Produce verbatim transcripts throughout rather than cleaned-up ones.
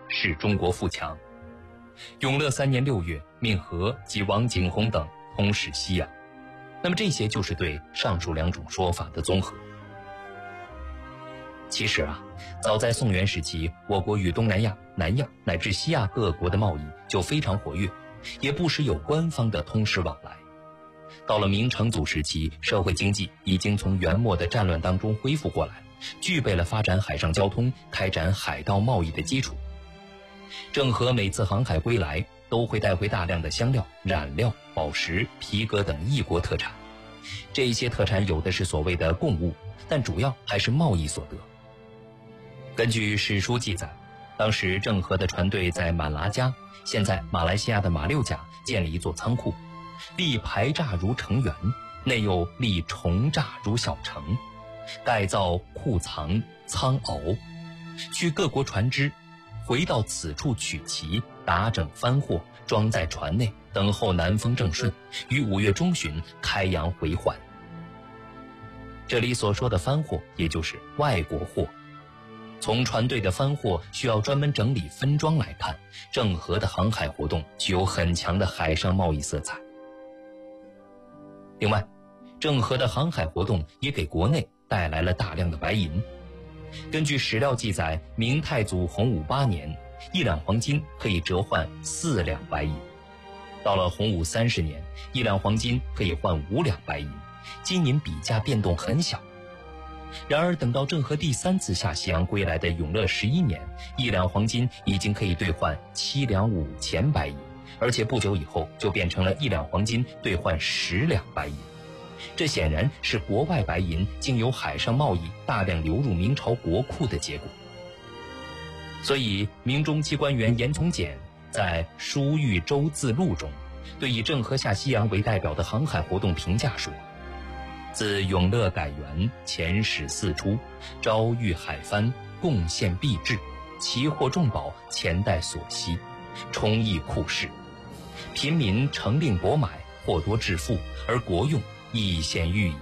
使中国富强。永乐三年六月，命和及王景洪等通使西洋。那么这些就是对上述两种说法的综合。其实啊，早在宋元时期，我国与东南亚、南亚乃至西亚各国的贸易就非常活跃，也不时有官方的通使往来。到了明成祖时期，社会经济已经从元末的战乱当中恢复过来，具备了发展海上交通、开展海盗贸易的基础。郑和每次航海归来，都会带回大量的香料、染料、宝石、皮革等异国特产。这些特产有的是所谓的贡物，但主要还是贸易所得。根据史书记载，当时郑和的船队在满拉加（现在马来西亚的马六甲）建了一座仓库，立排栅如城垣，内又立重栅如小城，盖造库藏仓坳，去各国船只回到此处取齐，打整帆货，装在船内，等候南风正顺，于五月中旬开洋回还。这里所说的帆货，也就是外国货。从船队的帆货需要专门整理分装来看，郑和的航海活动具有很强的海上贸易色彩。另外，郑和的航海活动也给国内带来了大量的白银。根据史料记载，明太祖洪武八年，一两黄金可以折换四两白银。到了洪武三十年，一两黄金可以换五两白银，金银比价变动很小。然而等到郑和第三次下西洋归来的永乐十一年，一两黄金已经可以兑换七两五钱白银，而且不久以后就变成了一两黄金兑换十两白银。这显然是国外白银经由海上贸易大量流入明朝国库的结果。所以明中期官员严从简在《书豫州自录》中对以郑和下西洋为代表的航海活动评价说：自永乐改元，遣使四出，招遇海藩，贡献币制，奇货重宝，钱袋所稀，充溢库室，贫民乘令博买，或多致富，而国用亦现愈矣。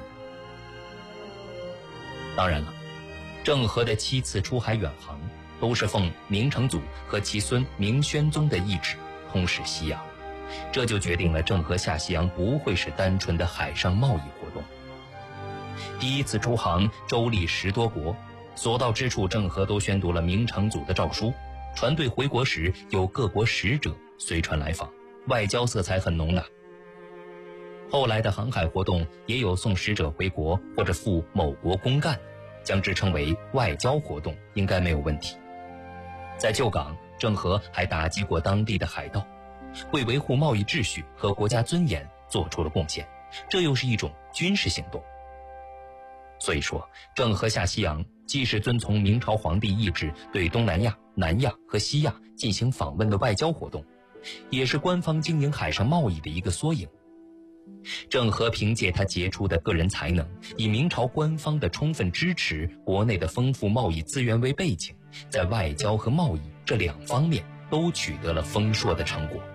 当然了，郑和的七次出海远航都是奉明成祖和其孙明宣宗的意志通使西洋，这就决定了郑和下西洋不会是单纯的海上贸易活动。第一次出航，周历十多国，所到之处郑和都宣读了明成祖的诏书。船队回国时，有各国使者随船来访，外交色彩很浓的。后来的航海活动也有送使者回国或者赴某国公干，将之称为外交活动，应该没有问题。在旧港，郑和还打击过当地的海盗，为维护贸易秩序和国家尊严做出了贡献，这又是一种军事行动。所以说，郑和下西洋既是遵从明朝皇帝意志对东南亚、南亚和西亚进行访问的外交活动，也是官方经营海上贸易的一个缩影。郑和凭借他杰出的个人才能，以明朝官方的充分支持、国内的丰富贸易资源为背景，在外交和贸易这两方面都取得了丰硕的成果。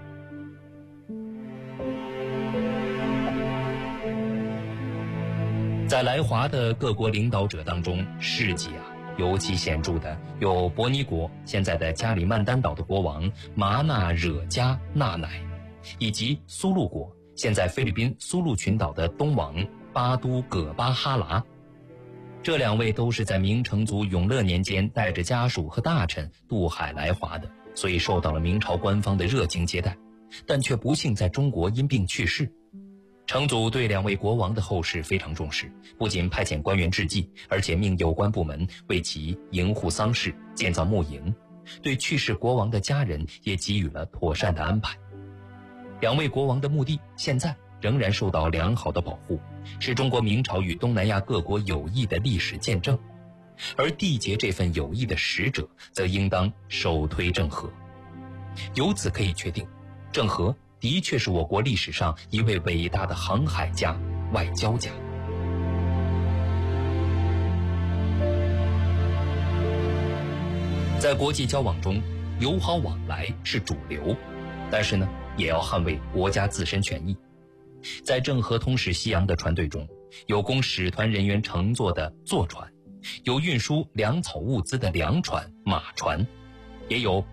在来华的各国领导者当中，事迹啊尤其显著的有伯尼国（现在的加里曼丹岛的国王）麻纳惹加纳乃，以及苏禄国（现在菲律宾苏禄群岛的东王巴都葛巴哈拉）。这两位都是在明成祖永乐年间带着家属和大臣渡海来华的，所以受到了明朝官方的热情接待，但却不幸在中国因病去世。成祖对两位国王的后事非常重视，不仅派遣官员致祭，而且命有关部门为其营护丧事、建造墓营，对去世国王的家人也给予了妥善的安排。两位国王的墓地现在仍然受到良好的保护，是中国明朝与东南亚各国友谊的历史见证，而缔结这份友谊的使者则应当首推郑和。由此可以确定，郑和的确是我国历史上一位伟大的航海家、外交家。在国际交往中，友好往来是主流，但是呢，也要捍卫国家自身权益。在郑和通使西洋的船队中，有供使团人员乘坐的坐船，有运输粮草物资的粮船、马船，也有